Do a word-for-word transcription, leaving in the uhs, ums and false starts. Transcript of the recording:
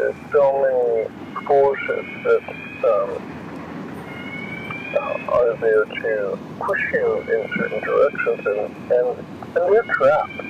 there's so many forces that um, are there to push you in certain directions, and, and, and you're trapped.